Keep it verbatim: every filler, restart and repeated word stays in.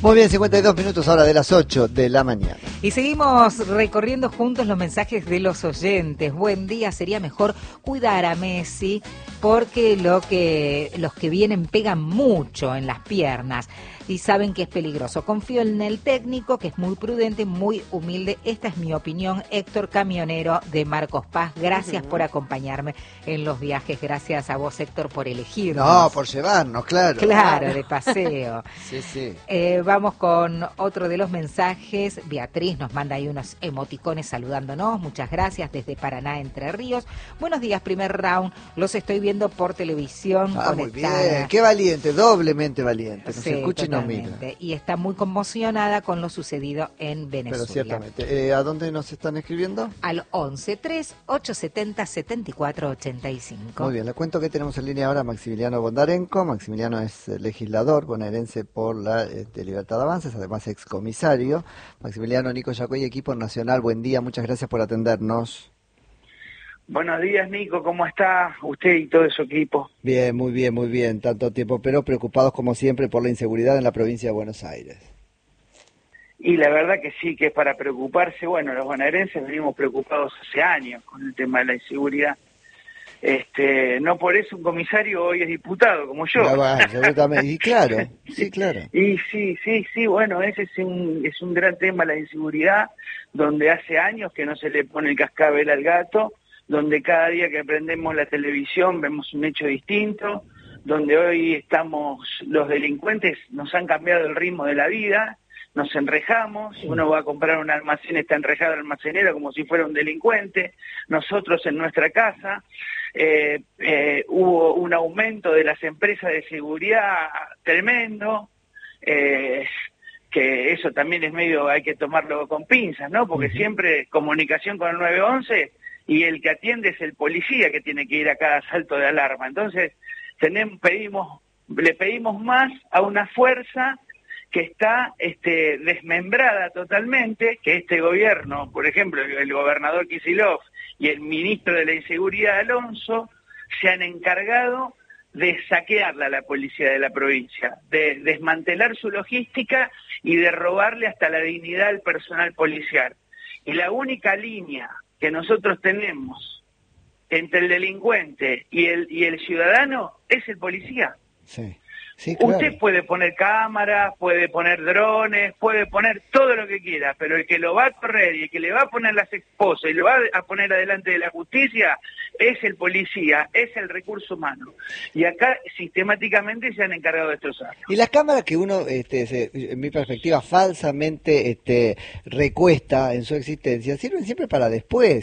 Muy bien, cincuenta y dos minutos ahora de las ocho de la mañana. Y seguimos recorriendo juntos los mensajes de los oyentes. Buen día, sería mejor cuidar a Messi porque lo que los que vienen pegan mucho en las piernas y saben que es peligroso. Confío en el técnico, que es muy prudente, muy humilde. Esta es mi opinión. Héctor Camionero de Marcos Paz. Gracias uh-huh. por acompañarme en los viajes. Gracias a vos, Héctor, por elegirnos. No, por llevarnos, claro. Claro, de paseo. Sí, sí. Eh, vamos con otro de los mensajes. Beatriz nos manda ahí unos emoticones saludándonos. Muchas gracias desde Paraná, Entre Ríos. Buenos días, primer round. Los estoy viendo por televisión. Ah, muy bien. Qué valiente, doblemente valiente. Nos sí, escucha y nos mira. Y está muy conmocionada con lo sucedido en Venezuela. Pero ciertamente. Eh, ¿A dónde nos están escribiendo? Al once tres ocho setenta setenta y cuatro ochenta y cinco. Muy bien, le cuento que tenemos en línea ahora a Maximiliano Bondarenko. Maximiliano es legislador bonaerense por la eh, de Libertad de Avances, además excomisario. Maximiliano, Nico Yacoy, equipo nacional, buen día, muchas gracias por atendernos. Buenos días, Nico, ¿cómo está usted y todo su equipo? Bien, muy bien, muy bien, tanto tiempo, pero preocupados como siempre por la inseguridad en la provincia de Buenos Aires. Y la verdad que sí, que es para preocuparse. Bueno, los bonaerenses venimos preocupados hace años con el tema de la inseguridad. Este, no por eso un comisario hoy es diputado, como yo. No, bueno, absolutamente, y claro, sí, claro. Y sí, sí, sí, bueno, ese es un, es un gran tema, la inseguridad, donde hace años que no se le pone el cascabel al gato, donde cada día que prendemos la televisión vemos un hecho distinto, donde hoy estamos, los delincuentes nos han cambiado el ritmo de la vida, nos enrejamos, uno va a comprar un almacén, está enrejado el almacenero como si fuera un delincuente, nosotros en nuestra casa, eh, eh, hubo un aumento de las empresas de seguridad tremendo, eh, que eso también es medio, hay que tomarlo con pinzas, ¿no? Porque uh-huh. siempre comunicación con el nueve once y el que atiende es el policía que tiene que ir a cada salto de alarma. Entonces, tenemos, pedimos, le pedimos más a una fuerza que está este, desmembrada totalmente, que este gobierno, por ejemplo, el gobernador Kicillof y el ministro de la Inseguridad, Alonso, se han encargado de saquearla a la policía de la provincia, de desmantelar su logística y de robarle hasta la dignidad al personal policial. Y la única línea que nosotros tenemos entre el delincuente y el, y el ciudadano es el policía. Sí. Sí, claro. Usted puede poner cámaras, puede poner drones, puede poner todo lo que quiera, pero el que lo va a correr y el que le va a poner las esposas y lo va a poner adelante de la justicia es el policía, es el recurso humano. Y acá sistemáticamente se han encargado de destrozar. Y las cámaras que uno, este, se, en mi perspectiva, falsamente este, recuesta en su existencia, sirven siempre para después.